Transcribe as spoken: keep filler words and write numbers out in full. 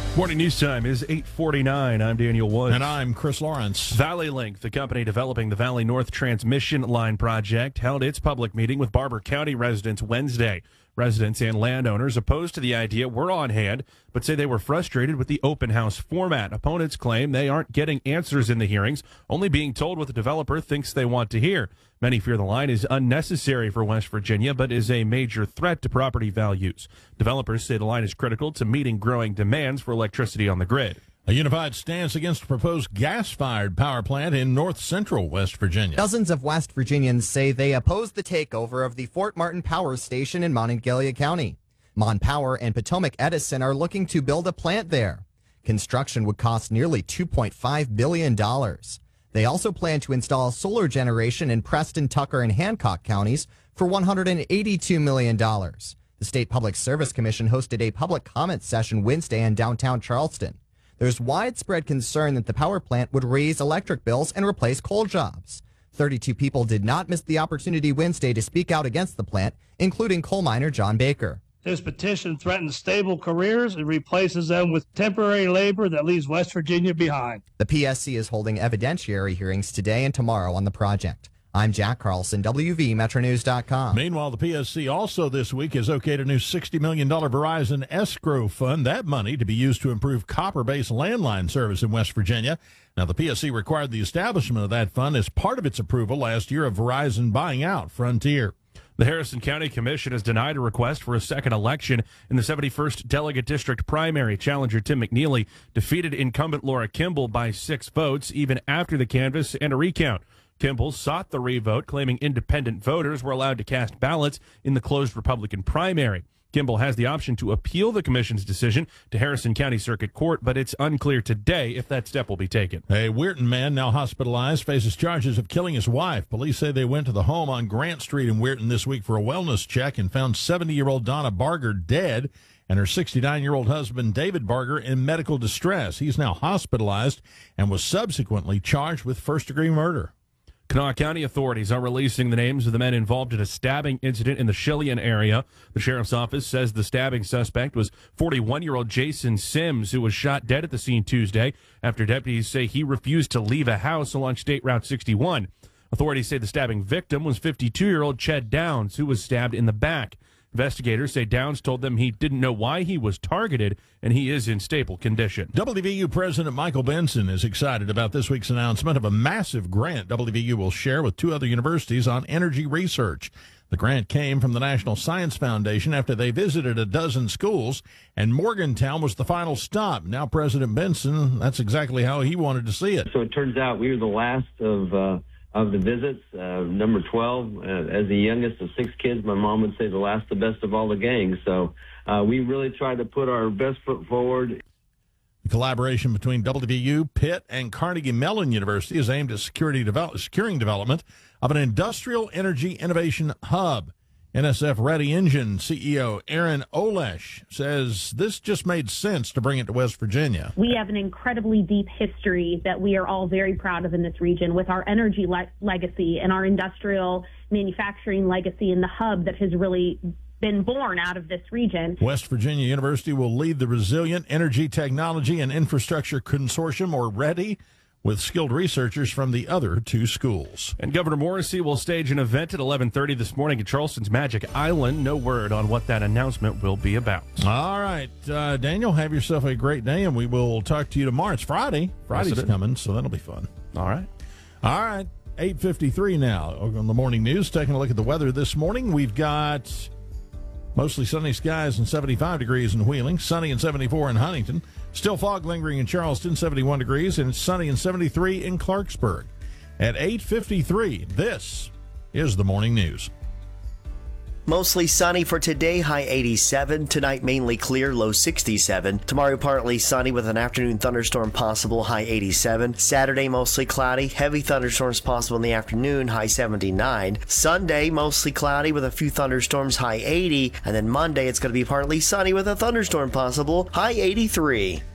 Morning news time is eight forty-nine. I'm Daniel Woods. And I'm Chris Lawrence. Valley Link, the company developing the Valley North Transmission Line project, held its public meeting with Barber County residents Wednesday. Residents and landowners opposed to the idea were on hand, but say they were frustrated with the open house format. Opponents claim they aren't getting answers in the hearings, only being told what the developer thinks they want to hear. Many fear the line is unnecessary for West Virginia, but is a major threat to property values. Developers say the line is critical to meeting growing demands for electricity on the grid. A unified stance against a proposed gas-fired power plant in north-central West Virginia. Dozens of West Virginians say they oppose the takeover of the Fort Martin Power Station in Monongalia County. Mon Power and Potomac Edison are looking to build a plant there. Construction would cost nearly two point five billion dollars. They also plan to install solar generation in Preston, Tucker, and Hancock counties for one hundred eighty-two million dollars. The State Public Service Commission hosted a public comment session Wednesday in downtown Charleston. There's widespread concern that the power plant would raise electric bills and replace coal jobs. thirty-two people did not miss the opportunity Wednesday to speak out against the plant, including coal miner John Baker. This petition threatens stable careers and replaces them with temporary labor that leaves West Virginia behind. The P S C is holding evidentiary hearings today and tomorrow on the project. I'm Jack Carlson, W V Metro News dot com. Meanwhile, the P S C also this week has okayed a new sixty million dollars Verizon escrow fund. That money to be used to improve copper-based landline service in West Virginia. Now, the P S C required the establishment of that fund as part of its approval last year of Verizon buying out Frontier. The Harrison County Commission has denied a request for a second election in the seventy-first Delegate District primary. Challenger Tim McNeely defeated incumbent Laura Kimball by six votes, even after the canvass and a recount. Kimball sought the revote, claiming independent voters were allowed to cast ballots in the closed Republican primary. Kimball has the option to appeal the commission's decision to Harrison County Circuit Court, but it's unclear today if that step will be taken. A Weirton man, now hospitalized, faces charges of killing his wife. Police say they went to the home on Grant Street in Weirton this week for a wellness check and found seventy-year-old Donna Barger dead and her sixty-nine-year-old husband David Barger in medical distress. He's now hospitalized and was subsequently charged with first-degree murder. Kanawha County authorities are releasing the names of the men involved in a stabbing incident in the Chillian area. The sheriff's office says the stabbing suspect was forty-one-year-old Jason Sims, who was shot dead at the scene Tuesday after deputies say he refused to leave a house along State Route sixty-one. Authorities say the stabbing victim was fifty-two-year-old Ched Downs, who was stabbed in the back. Investigators say Downs told them he didn't know why he was targeted, and he is in stable condition. W V U President Michael Benson is excited about this week's announcement of a massive grant W V U will share with two other universities on energy research. The grant came from the National Science Foundation after they visited a dozen schools, and Morgantown was the final stop. Now President Benson, that's exactly how he wanted to see it. So it turns out we were the last of uh, of the visits, uh, number twelve. Uh, as the youngest of six kids, my mom would say the last, the best of all the gangs. So uh, we really tried to put our best foot forward. The collaboration between W V U, Pitt, and Carnegie Mellon University is aimed at security develop, securing development of an industrial energy innovation hub. N S F Ready Engine C E O Aaron Olesh says this just made sense to bring it to West Virginia. We have an incredibly deep history that we are all very proud of in this region with our energy le- legacy and our industrial manufacturing legacy in the hub that has really been born out of this region. West Virginia University will lead the Resilient Energy Technology and Infrastructure Consortium, or READY, with skilled researchers from the other two schools. And Governor Morrisey will stage an event at eleven thirty this morning at Charleston's Magic Island. No word on what that announcement will be about. All right, uh, Daniel, have yourself a great day, and we will talk to you tomorrow. It's Friday. Friday's yes, coming, so that'll be fun. All right. All right, eight fifty-three now on the morning news. Taking a look at the weather this morning, we've got mostly sunny skies and seventy-five degrees in Wheeling, sunny and seventy-four in Huntington. Still fog lingering in Charleston, seventy-one degrees, and it's sunny and seventy-three in Clarksburg. At eight fifty-three, this is the morning news. Mostly sunny for today, high eighty-seven. Tonight, mainly clear, low sixty-seven. Tomorrow, partly sunny with an afternoon thunderstorm possible, high eighty-seven. Saturday, mostly cloudy. Heavy thunderstorms possible in the afternoon, high seventy-nine. Sunday, mostly cloudy with a few thunderstorms, high eighty. And then Monday, it's going to be partly sunny with a thunderstorm possible, high eighty-three.